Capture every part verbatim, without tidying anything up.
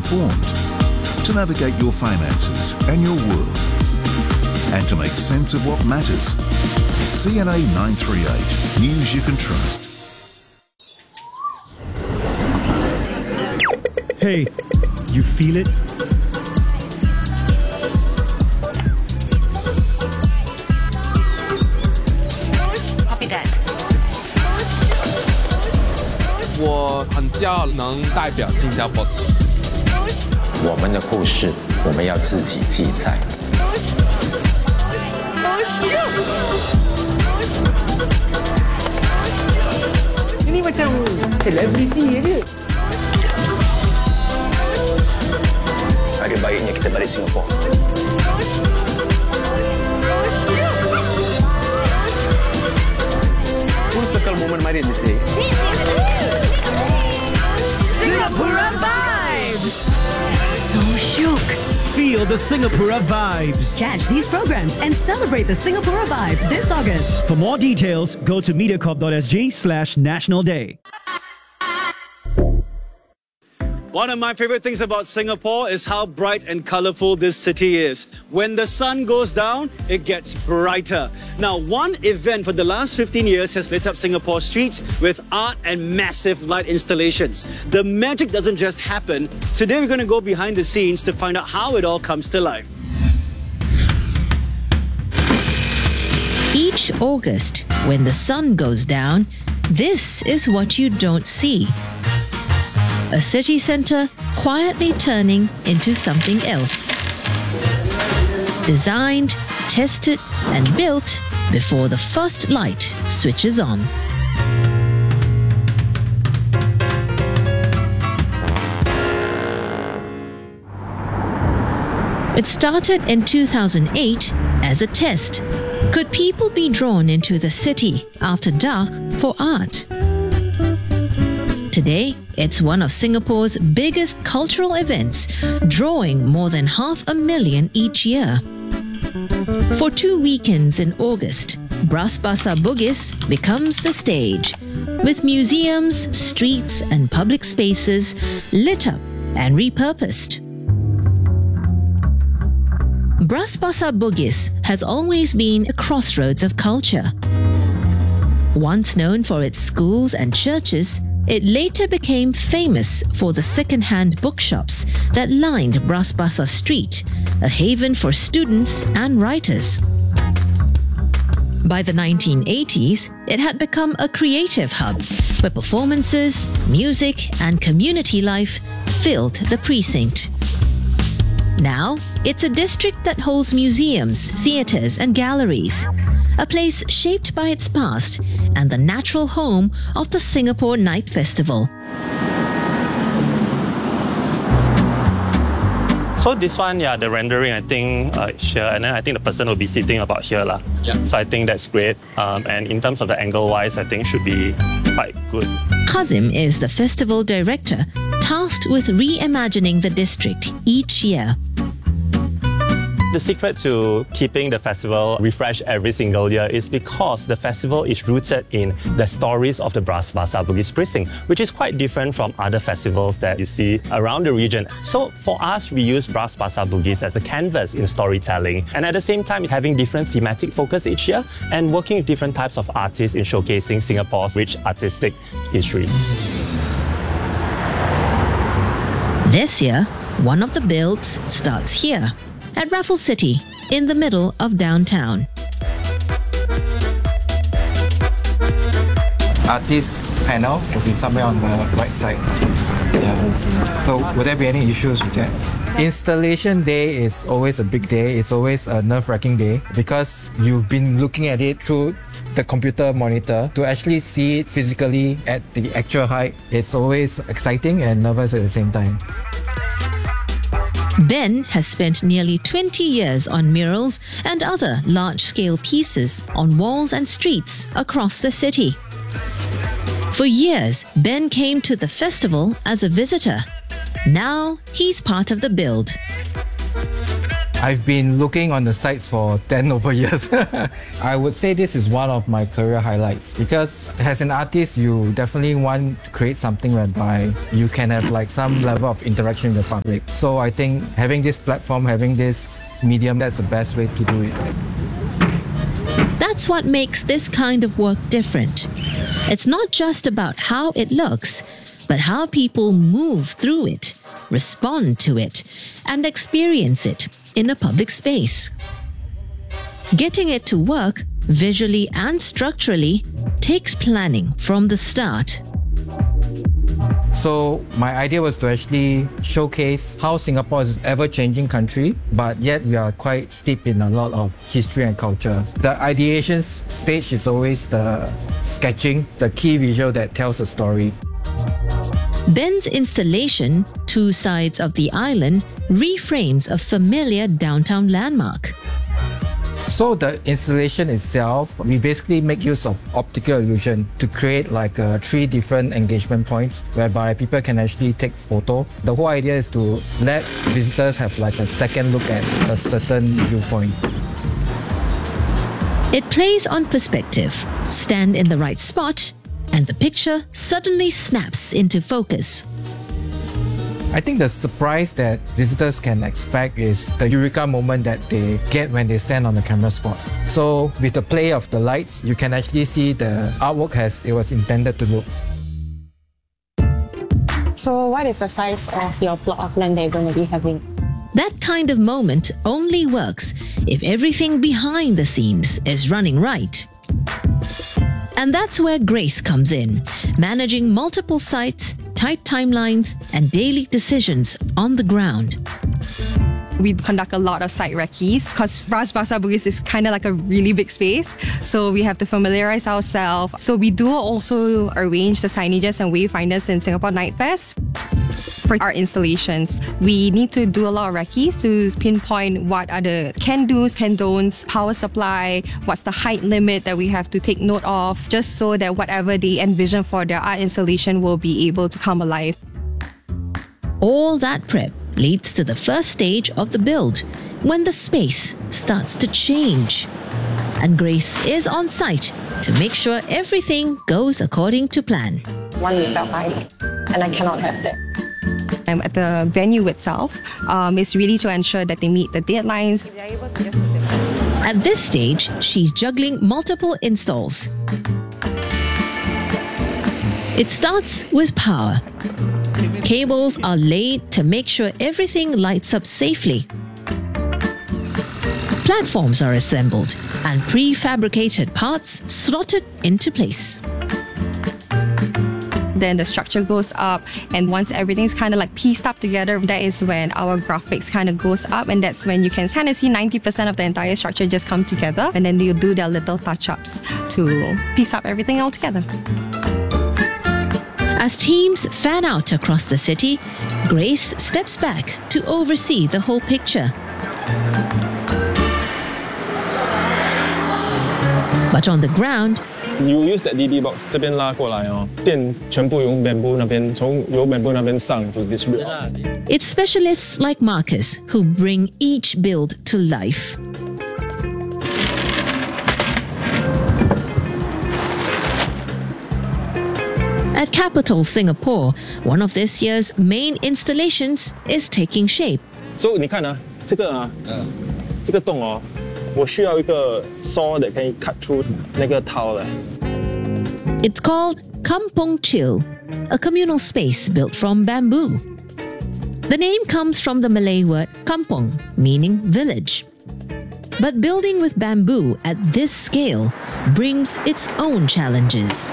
informed, to navigate your finances and your world, and to make sense of what matters. C N A nine thirty-eight, news you can trust. Hey, you feel it? Copy that. 我很骄傲能代表新加坡。 我们的故事，我们要自己记载。 Ini macam selebriti je. Ada baiknya kita balik Singapura. Full circle moment mari ni cik. Singapura vibes! So shook. Feel the Singapura vibes. Catch these programs and celebrate the Singapura vibe this August. For more details, go to mediacorp.sg slash National Day. One of my favorite things about Singapore is how bright and colorful this city is. When the sun goes down, it gets brighter. Now, one event for the last fifteen years has lit up Singapore streets with art and massive light installations. The magic doesn't just happen. Today, we're going to go behind the scenes to find out how it all comes to life. Each August, when the sun goes down, this is what you don't see. A city centre quietly turning into something else. Designed, tested and built before the first light switches on. It started in two thousand eight as a test. Could people be drawn into the city after dark for art? Today, it's one of Singapore's biggest cultural events, drawing more than half a million each year. For two weekends in August, Bras Basah Bugis becomes the stage, with museums, streets and public spaces lit up and repurposed. Bras Basah Bugis has always been a crossroads of culture. Once known for its schools and churches, it later became famous for the second-hand bookshops that lined Bras Basah Street, a haven for students and writers. By the nineteen eighties, it had become a creative hub where performances, music and community life filled the precinct. Now, it's a district that holds museums, theatres and galleries, a place shaped by its past and the natural home of the Singapore Night Festival. So this one, yeah, the rendering, I think uh, here, and then I think the person will be sitting about here. lah. Yeah. So I think that's great. Um, and in terms of the angle-wise, I think should be quite good. Kazim is the festival director, tasked with reimagining the district each year. The secret to keeping the festival refreshed every single year is because the festival is rooted in the stories of the Bras Basah Bugis precinct, which is quite different from other festivals that you see around the region. So for us, we use Bras Basah Bugis as a canvas in storytelling, and at the same time, it's having different thematic focus each year and working with different types of artists in showcasing Singapore's rich artistic history. This year, one of the builds starts here, at Raffles City, in the middle of downtown. Artist panel will be somewhere on the right side. Yeah. So will there be any issues with that? Installation day is always a big day. It's always a nerve-wracking day because you've been looking at it through the computer monitor. To actually see it physically at the actual height, it's always exciting and nervous at the same time. Ben has spent nearly twenty years on murals and other large-scale pieces on walls and streets across the city. For years, Ben came to the festival as a visitor. Now, he's part of the build. I've been looking on the sites for ten over years. I would say this is one of my career highlights because as an artist, you definitely want to create something whereby you can have like some level of interaction with the public. So I think having this platform, having this medium, that's the best way to do it. That's what makes this kind of work different. It's not just about how it looks, but how people move through it, respond to it, and experience it in a public space. Getting it to work, visually and structurally, takes planning from the start. So my idea was to actually showcase how Singapore is an ever-changing country, but yet we are quite steep in a lot of history and culture. The ideation stage is always the sketching, the key visual that tells a story. Ben's installation, Two Sides of the Island, reframes a familiar downtown landmark. So the installation itself, we basically make use of optical illusion to create like uh, three different engagement points whereby people can actually take photo. The whole idea is to let visitors have like a second look at a certain viewpoint. It plays on perspective. Stand in the right spot, and the picture suddenly snaps into focus. I think the surprise that visitors can expect is the eureka moment that they get when they stand on the camera spot. So with the play of the lights, you can actually see the artwork as it was intended to look. So what is the size of your plot of land that you're going to be having? That kind of moment only works if everything behind the scenes is running right. And that's where Grace comes in, managing multiple sites, tight timelines, and daily decisions on the ground. We conduct a lot of site recce's because Bras Basah Bugis is kind of like a really big space. So we have to familiarize ourselves. So we do also arrange the signages and wayfinders in Singapore Night Fest. For our installations, we need to do a lot of recce's to pinpoint what are the can-dos, can-don'ts, power supply, what's the height limit that we have to take note of, just so that whatever they envision for their art installation will be able to come alive. All that prep leads to the first stage of the build, when the space starts to change. And Grace is on site to make sure everything goes according to plan. One meter high, and I cannot have that. Um, at the venue itself, um, is really to ensure that they meet the deadlines. At this stage, she's juggling multiple installs. It starts with power. Cables are laid to make sure everything lights up safely. Platforms are assembled and prefabricated parts slotted into place. Then the structure goes up, and once everything's kind of like pieced up together, that is when our graphics kind of goes up, and that's when you can kind of see ninety percent of the entire structure just come together, and then you do their little touch-ups to piece up everything all together. As teams fan out across the city, Grace steps back to oversee the whole picture. But on the ground, you use that D B box 这边拉过来哦，电全部用 bamboo 那边，从由 bamboo 那边上 to distribute. It's specialists like Marcus who bring each build to life. At Capital Singapore, one of this year's main installations is taking shape. So 你看啊，这个啊，呃，这个洞哦，我需要一个 saw that 可以 cut through 那个套的。 It's called Kampong Chill, a communal space built from bamboo. The name comes from the Malay word kampong, meaning village. But building with bamboo at this scale brings its own challenges.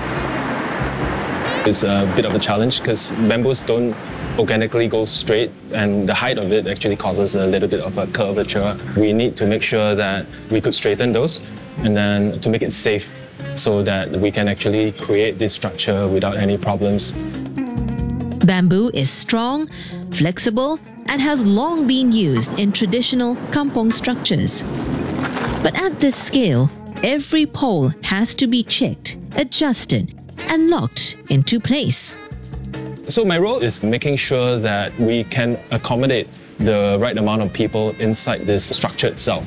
It's a bit of a challenge because bamboos don't organically go straight, and the height of it actually causes a little bit of a curvature. We need to make sure that we could straighten those, and then to make it safe so that we can actually create this structure without any problems. Bamboo is strong, flexible, and has long been used in traditional kampong structures. But at this scale, every pole has to be checked, adjusted, and locked into place. So my role is making sure that we can accommodate the right amount of people inside this structure itself.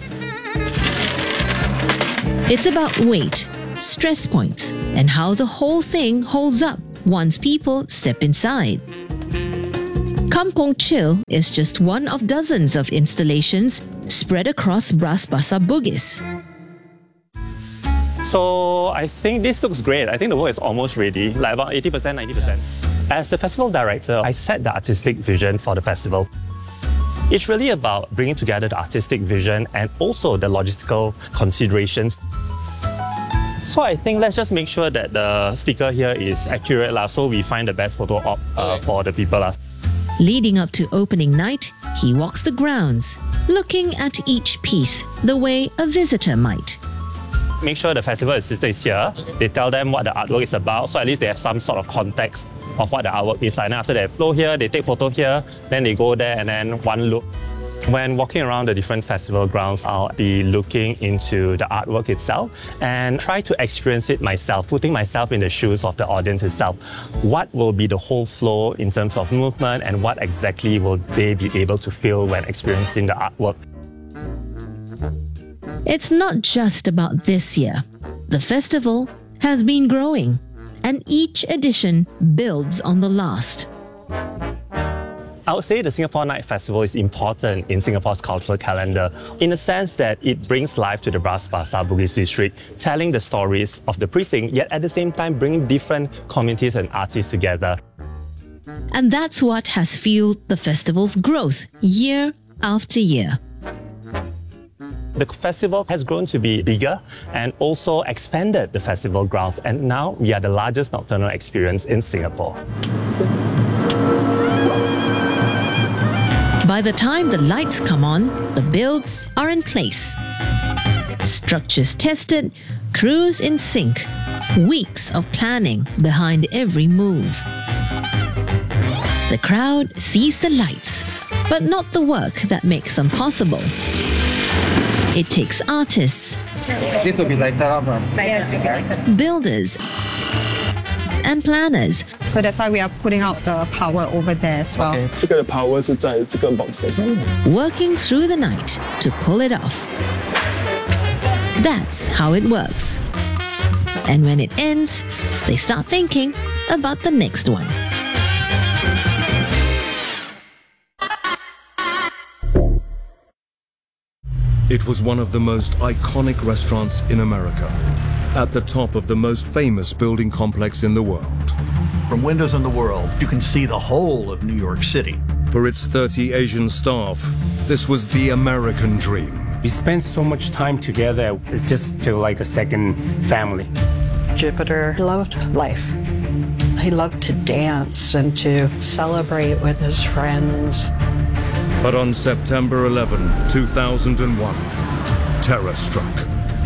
It's about weight, stress points, and how the whole thing holds up once people step inside. Kampong Chill is just one of dozens of installations spread across Bras Basah Bugis. So I think this looks great. I think the work is almost ready, like about eighty percent, ninety percent. As the festival director, I set the artistic vision for the festival. It's really about bringing together the artistic vision and also the logistical considerations. So I think let's just make sure that the sticker here is accurate, la, so we find the best photo op uh, for the people. La. Leading up to opening night, he walks the grounds, looking at each piece the way a visitor might. Make sure the festival assistant is here. They tell them what the artwork is about, so at least they have some sort of context of what the artwork is like. And after they flow here, they take photo here, then they go there and then one look. When walking around the different festival grounds, I'll be looking into the artwork itself and try to experience it myself, putting myself in the shoes of the audience itself. What will be the whole flow in terms of movement and what exactly will they be able to feel when experiencing the artwork? It's not just about this year. The festival has been growing, and each edition builds on the last. I would say the Singapore Night Festival is important in Singapore's cultural calendar in the sense that it brings life to the Bras Basah Bugis district, telling the stories of the precinct, yet at the same time bringing different communities and artists together. And that's what has fueled the festival's growth year after year. The festival has grown to be bigger and also expanded the festival grounds, and now we are the largest nocturnal experience in Singapore. By the time the lights come on, the builds are in place. Structures tested, crews in sync, weeks of planning behind every move. The crowd sees the lights, but not the work that makes them possible. It takes artists, This will be lighted up. builders, and planners. So that's why we are putting out the power over there as well. Okay. 这个 power 是在这个 box 上面。 Working through the night to pull it off. That's how it works. And when it ends, they start thinking about the next one. It was one of the most iconic restaurants in America, at the top of the most famous building complex in the world. From windows in the world, you can see the whole of New York City. For its thirty Asian staff, this was the American dream. We spend so much time together, it just feels like a second family. Jupiter loved life. He loved to dance and to celebrate with his friends. But on September eleventh, two thousand one, terror struck.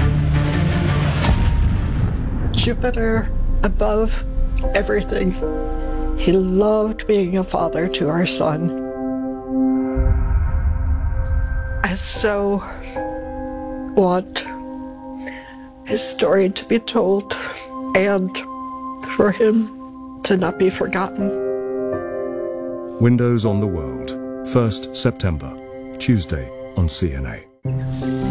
Jupiter above everything. He loved being a father to our son. I so want his story to be told and for him to not be forgotten. Windows on the World, first September, Tuesday on C N A.